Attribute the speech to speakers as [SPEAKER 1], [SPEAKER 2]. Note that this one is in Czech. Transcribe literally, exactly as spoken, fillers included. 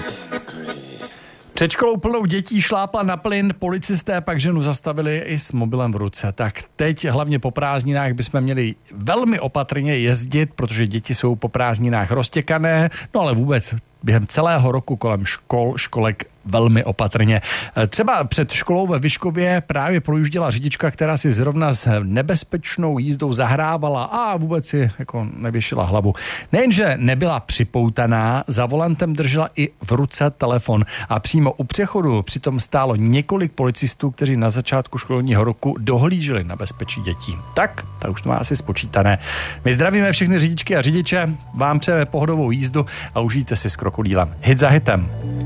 [SPEAKER 1] Před školou plnou dětí šlápla na plyn, policisté pak ženu zastavili i s mobilem v ruce. Tak teď hlavně po prázdninách bychom měli velmi opatrně jezdit, protože děti jsou po prázdninách roztěkané, no ale vůbec během celého roku kolem škol, školek velmi opatrně. Třeba před školou ve Vyškově právě projížděla řidička, která si zrovna s nebezpečnou jízdou zahrávala a vůbec si jako nevěšila hlavu. Nejenže nebyla připoutaná, za volantem držela i v ruce telefon a přímo u přechodu přitom stálo několik policistů, kteří na začátku školního roku dohlíželi na bezpečí dětí. Tak, to už to má asi spočítané. My zdravíme všechny řidičky a řidiče, vám přejeme pohodovou jízdu a užijte si s krokodýlem. Hit za hitem.